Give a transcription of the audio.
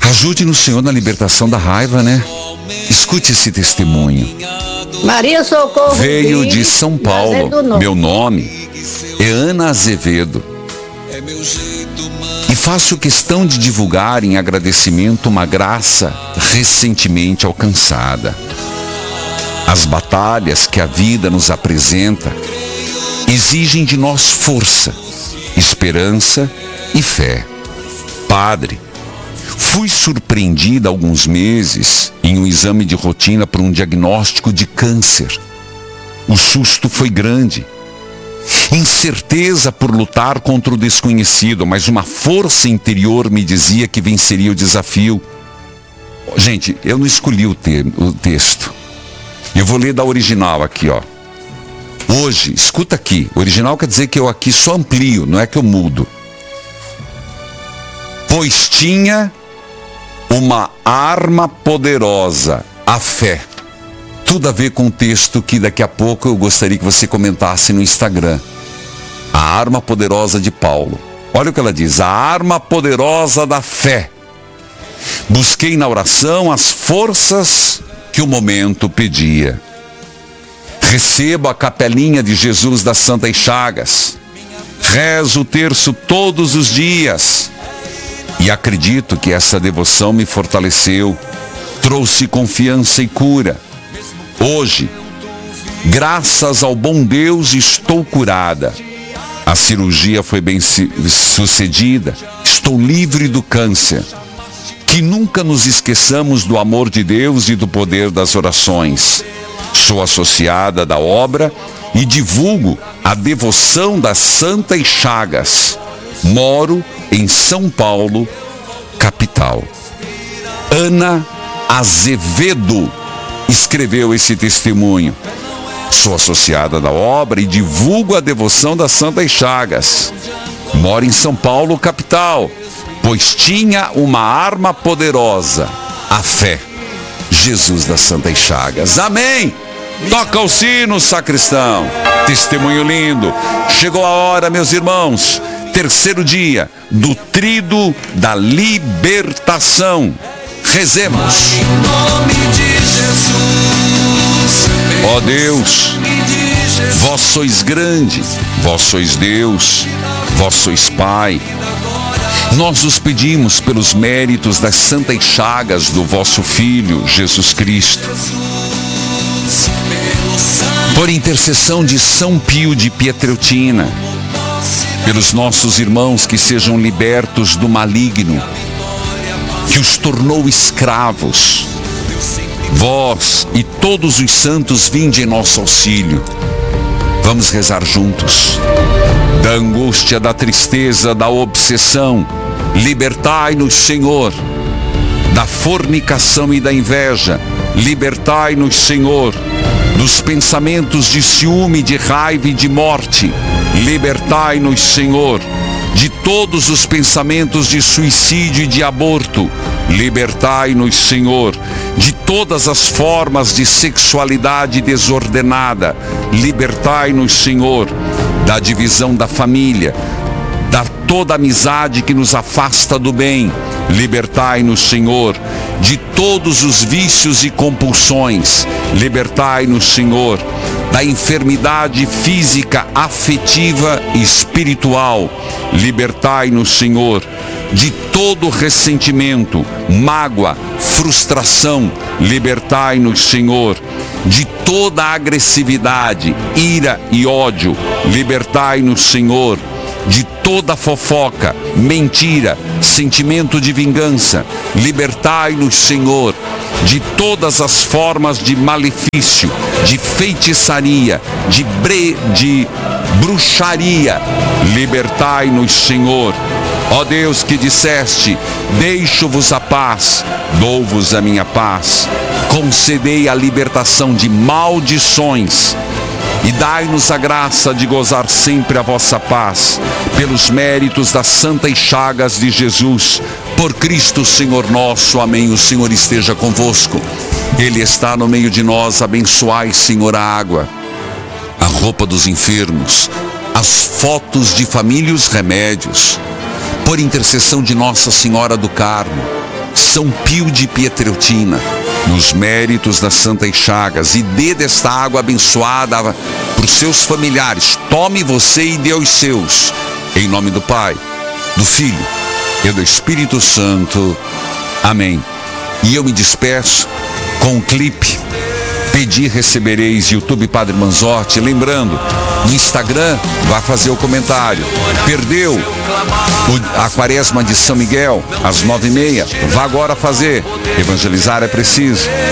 Ajude-nos, Senhor, na libertação da raiva, né? Escute esse testemunho. Maria Socorro Veio de Pires, São Paulo. Meu nome é Ana Azevedo. E faço questão de divulgar em agradecimento uma graça recentemente alcançada. As batalhas que a vida nos apresenta exigem de nós força, esperança e fé. Padre, fui surpreendida há alguns meses em um exame de rotina por um diagnóstico de câncer. O susto foi grande. Incerteza por lutar contra o desconhecido, mas uma força interior me dizia que venceria o desafio. Gente, eu não escolhi o texto. Eu vou ler da original aqui, ó. Hoje, escuta aqui. Original quer dizer que eu aqui só amplio, não é que eu mudo. Pois tinha uma arma poderosa, a fé. Tudo a ver com o texto que daqui a pouco eu gostaria que você comentasse no Instagram. A arma poderosa de Paulo. Olha o que ela diz: a arma poderosa da fé. Busquei na oração as forças que o momento pedia. Recebo a capelinha de Jesus das Santas Chagas. Rezo o terço todos os dias. E acredito que essa devoção me fortaleceu, trouxe confiança e cura. Hoje, graças ao bom Deus, estou curada. A cirurgia foi bem sucedida. Estou livre do câncer. Que nunca nos esqueçamos do amor de Deus e do poder das orações. Sou associada da obra e divulgo a devoção das Santas Chagas. Moro em São Paulo, capital. Ana Azevedo escreveu esse testemunho. Sou associada da obra e divulgo a devoção das Santas Chagas. Moro em São Paulo, capital, pois tinha uma arma poderosa, a fé. Jesus das Santas Chagas. Amém! Toca o sino, sacristão. Testemunho lindo. Chegou a hora, meus irmãos. Terceiro dia do tríduo da libertação. Rezemos. Em nome de Jesus. Ó Deus, vós sois grande, vós sois Deus, vós sois Pai. Nós os pedimos pelos méritos das santas chagas do vosso Filho, Jesus Cristo. Por intercessão de São Pio de Pietreutina, pelos nossos irmãos que sejam libertos do maligno, que os tornou escravos. Vós e todos os santos vinde em nosso auxílio. Vamos rezar juntos. Da angústia, da tristeza, da obsessão, libertai-nos, Senhor. Da fornicação e da inveja, libertai-nos, Senhor. Dos pensamentos de ciúme, de raiva e de morte, libertai-nos, Senhor. De todos os pensamentos de suicídio e de aborto, libertai-nos, Senhor. De todas as formas de sexualidade desordenada, libertai-nos, Senhor. Da divisão da família, da toda amizade que nos afasta do bem, libertai-nos, Senhor. De todos os vícios e compulsões, libertai-nos, Senhor. Da enfermidade física, afetiva e espiritual, libertai-nos, Senhor. De todo ressentimento, mágoa, frustração, libertai-nos, Senhor. De toda agressividade, ira e ódio, libertai-nos, Senhor. De toda fofoca, mentira, sentimento de vingança, libertai-nos, Senhor. De todas as formas de malefício, de feitiçaria, de bruxaria, libertai-nos, Senhor. Ó Deus que disseste, deixo-vos a paz, dou-vos a minha paz. Concedei a libertação de maldições e dai-nos a graça de gozar sempre a vossa paz, pelos méritos das santas chagas de Jesus, por Cristo Senhor nosso. Amém. O Senhor esteja convosco. Ele está no meio de nós. Abençoai, Senhor, a água, a roupa dos enfermos, as fotos de família e os remédios. Por intercessão de Nossa Senhora do Carmo, São Pio de Pietreutina, nos méritos das Santas Chagas, e dê desta água abençoada para os seus familiares. Tome você e dê aos seus. Em nome do Pai, do Filho e do Espírito Santo. Amém. E eu me despeço com um clipe. Pedir, recebereis, YouTube Padre Manzotti. Lembrando, no Instagram, vá fazer o comentário. Perdeu a Quaresma de São Miguel, às 9h30. Vá agora fazer. Evangelizar é preciso.